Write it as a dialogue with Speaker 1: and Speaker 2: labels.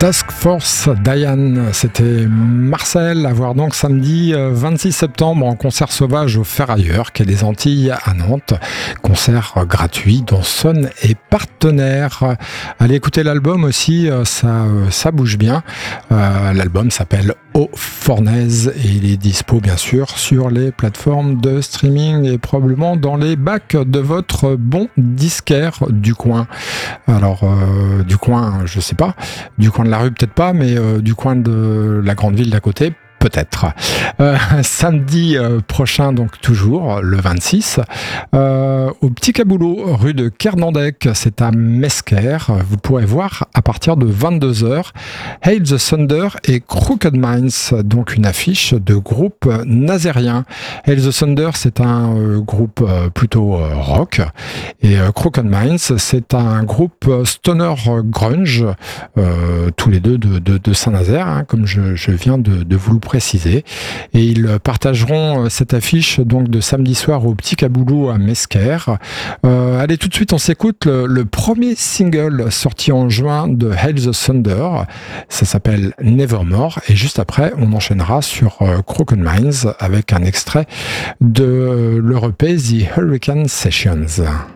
Speaker 1: Task Force Diane, c'était Marcel, à voir donc samedi 26 septembre en concert sauvage au Ferrailleur, quai des Antilles à Nantes. Concert gratuit dont Son est partenaire. Allez écouter l'album aussi, ça bouge bien. L'album s'appelle Au Fornaise et il est dispo bien sûr sur les plateformes de streaming et probablement dans les bacs de votre bon disquaire du coin. Alors du coin, je sais pas, du coin de la rue peut-être pas, mais du coin de la grande ville d'à côté, peut-être. Samedi prochain, donc toujours, le 26, au Petit Caboulot, rue de Kernandec, c'est à Mesquer. Vous pourrez voir à partir de 22h Hail the Thunder et Crooked Minds, donc une affiche de groupe nazérien. Hail the Thunder, c'est un groupe plutôt rock, et Crooked Minds, c'est un groupe stoner grunge, tous les deux de Saint-Nazaire, hein, comme je viens de vous le préciser. Et ils partageront cette affiche donc de samedi soir au Petit Caboulot à Mesquer. Allez, tout de suite, on s'écoute le premier single sorti en juin de Hail the Thunder. Ça s'appelle Nevermore. Et juste après, on enchaînera sur Crooked Minds avec un extrait de leur EP The Hurricane Sessions.